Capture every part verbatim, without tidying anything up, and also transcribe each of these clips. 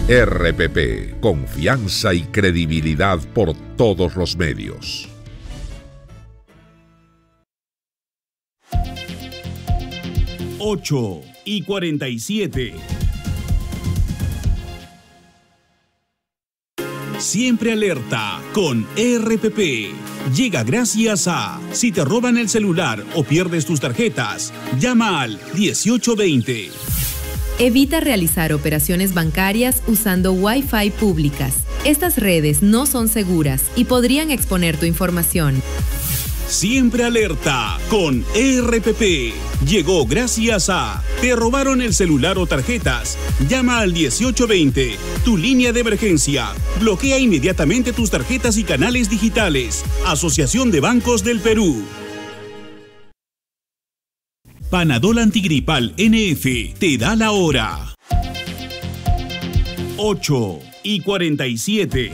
R P P, confianza y credibilidad por todos los medios. ocho y cuarenta y siete. Siempre alerta con R P P. Llega gracias a: si te roban el celular o pierdes tus tarjetas, llama al dieciocho veinte. Evita realizar operaciones bancarias usando Wi-Fi públicas. Estas redes no son seguras y podrían exponer tu información. Siempre alerta con R P P. Llegó gracias a: ¿te robaron el celular o tarjetas? Llama al dieciocho veinte, tu línea de emergencia. Bloquea inmediatamente tus tarjetas y canales digitales. Asociación de Bancos del Perú. Panadol Antigripal N F te da la hora. ocho y cuarenta y siete.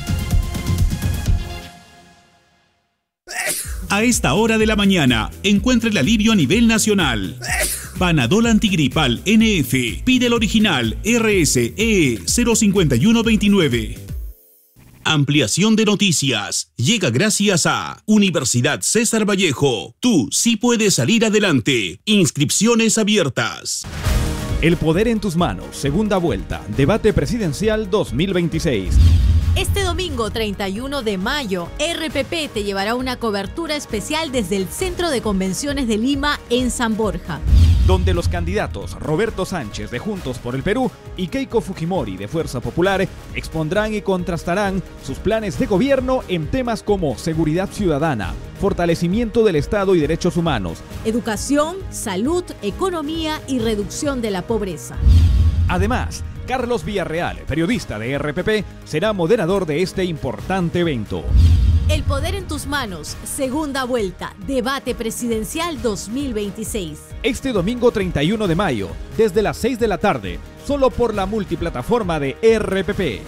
A esta hora de la mañana, encuentra el alivio a nivel nacional. Panadol Antigripal N F. Pide el original R S E cero cinco uno dos nueve. Ampliación de noticias. Llega gracias a Universidad César Vallejo. Tú sí puedes salir adelante. Inscripciones abiertas. El poder en tus manos. Segunda vuelta. Debate presidencial dos mil veintiséis. Este domingo treinta y uno de mayo, R P P te llevará una cobertura especial desde el Centro de Convenciones de Lima en San Borja, donde los candidatos Roberto Sánchez de Juntos por el Perú y Keiko Fujimori de Fuerza Popular expondrán y contrastarán sus planes de gobierno en temas como seguridad ciudadana, fortalecimiento del Estado y derechos humanos, educación, salud, economía y reducción de la pobreza. Además, Carlos Villarreal, periodista de R P P, será moderador de este importante evento. El poder en tus manos, segunda vuelta, debate presidencial dos mil veintiséis. Este domingo treinta y uno de mayo, desde las seis de la tarde, solo por la multiplataforma de R P P.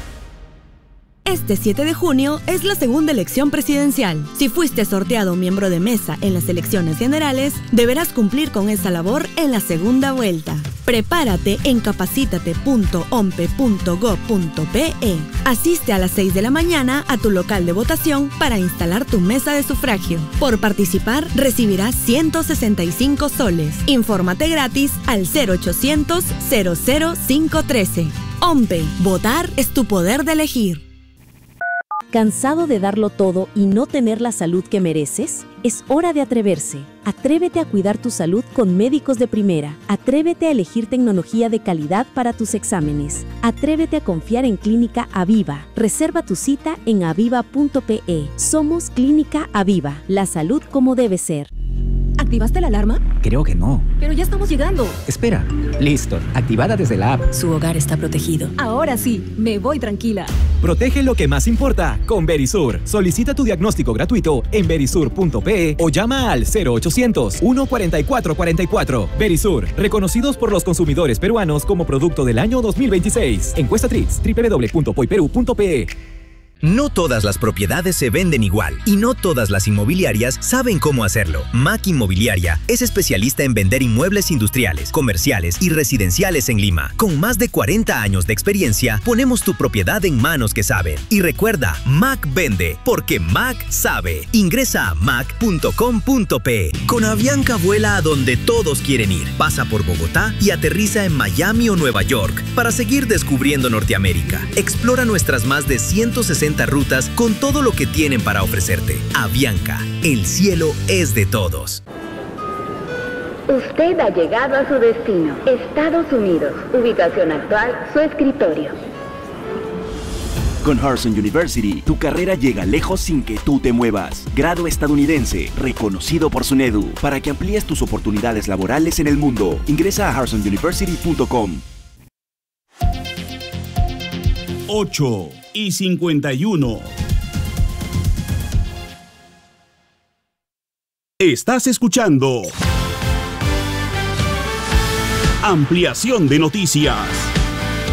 Este siete de junio es la segunda elección presidencial. Si fuiste sorteado miembro de mesa en las elecciones generales, deberás cumplir con esa labor en la segunda vuelta. Prepárate en capacítate punto ompe punto gob punto pe. Asiste a las seis de la mañana a tu local de votación para instalar tu mesa de sufragio. Por participar, recibirás ciento sesenta y cinco soles. Infórmate gratis al cero ochocientos cero cero cinco uno tres. OMPE, votar es tu poder de elegir. ¿Cansado de darlo todo y no tener la salud que mereces? Es hora de atreverse. Atrévete a cuidar tu salud con médicos de primera. Atrévete a elegir tecnología de calidad para tus exámenes. Atrévete a confiar en Clínica Aviva. Reserva tu cita en aviva punto pe. Somos Clínica Aviva. La salud como debe ser. ¿Activaste la alarma? Creo que no. Pero ya estamos llegando. Espera. Listo. Activada desde la app. Su hogar está protegido. Ahora sí, me voy tranquila. Protege lo que más importa con Verisur. Solicita tu diagnóstico gratuito en verisur punto pe o llama al cero ochocientos, uno cuatro cuatro cuatro cuatro. Verisur, reconocidos por los consumidores peruanos como producto del año dos mil veintiséis. Encuesta Trix, doble u doble u doble u punto poiperu punto pe. No todas las propiedades se venden igual y no todas las inmobiliarias saben cómo hacerlo. Mac Inmobiliaria es especialista en vender inmuebles industriales, comerciales y residenciales en Lima. Con más de cuarenta años de experiencia, ponemos tu propiedad en manos que saben. Y recuerda, Mac vende, porque Mac sabe. Ingresa a mac punto com punto pe. Con Avianca vuela a donde todos quieren ir. Pasa por Bogotá y aterriza en Miami o Nueva York para seguir descubriendo Norteamérica. Explora nuestras más de ciento sesenta rutas con todo lo que tienen para ofrecerte. Avianca, el cielo es de todos. Usted ha llegado a su destino, Estados Unidos. Ubicación actual, su escritorio. Con Harson University, tu carrera llega lejos sin que tú te muevas. Grado estadounidense, reconocido por SUNEDU, para que amplíes tus oportunidades laborales en el mundo. Ingresa a harson university punto com. ocho y cincuenta y uno. Estás escuchando Ampliación de Noticias.